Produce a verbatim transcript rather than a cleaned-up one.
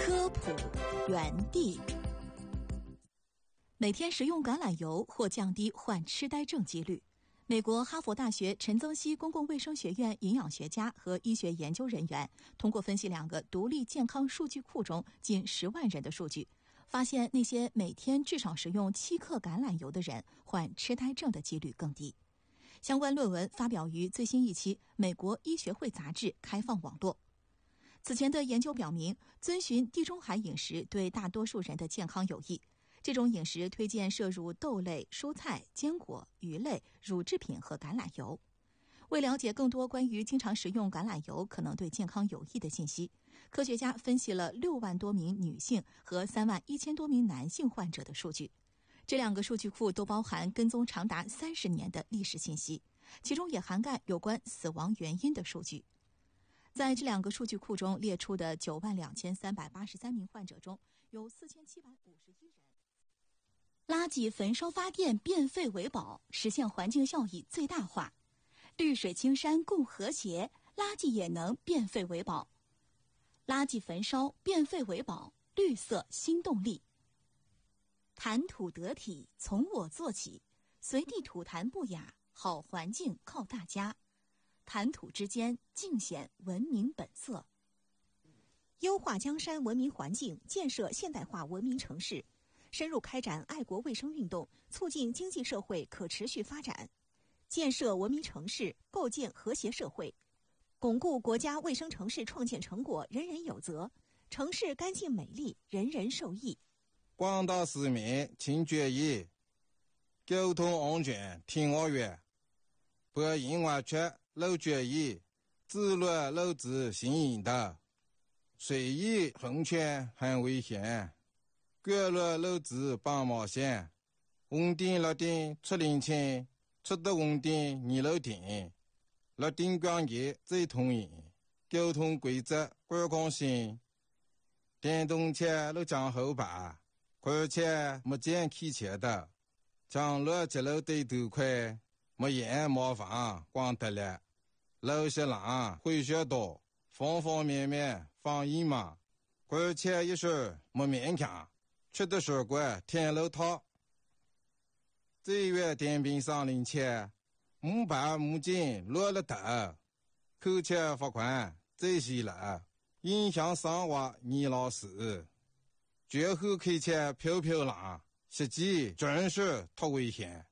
科普园地。每天食用橄榄油或降低患痴呆症几率。美国哈佛大学陈增熙公共卫生学院营养学家和医学研究人员通过分析两个独立健康数据库中近十万人的数据，发现那些每天至少食用七克橄榄油的人患痴呆症的几率更低。相关论文发表于最新一期美国医学会杂志开放网络。此前的研究表明，遵循地中海饮食对大多数人的健康有益。这种饮食推荐摄入豆类、蔬菜、坚果、鱼类、乳制品和橄榄油。为了解更多关于经常食用橄榄油可能对健康有益的信息，科学家分析了六万多名女性和三万一千多名男性患者的数据。这两个数据库都包含跟踪长达三十年的历史信息，其中也涵盖有关死亡原因的数据。在这两个数据库中列出的九万两千三百八十三名患者中，有四千七百五十一人。垃圾焚烧发电变废为宝，实现环境效益最大化。绿水青山共和谐，垃圾也能变废为宝。垃圾焚烧变废为宝，绿色新动力。谈吐得体，从我做起，随地吐痰不雅，好环境靠大家。谈吐之间，尽显文明本色。优化江山文明环境，建设现代化文明城市，深入开展爱国卫生运动，促进经济社会可持续发展，建设文明城市，构建和谐社会，巩固国家卫生城市创建成果人人有责，城市干净美丽，人人受益。 广大市民请注意，交通安全听我话，不应外出漏注意，自律漏子行引导，随意横穿很危险。过路漏子帮忙线，红灯绿灯出领清，出得红灯你路停，绿灯光节最通行，交通规则观光性。电动车路将后排，而且没见开车的，将路接路对头快，没眼麻烦光得了。路线浪会学多，方方面面防疫嘛，而且一时没勉强。吃的水果天楼套，这月电瓶上领钱，木板木筋落了头，扣钱罚款这些了，影响生活你老师。最后开车飘飘浪，实际真是太危险。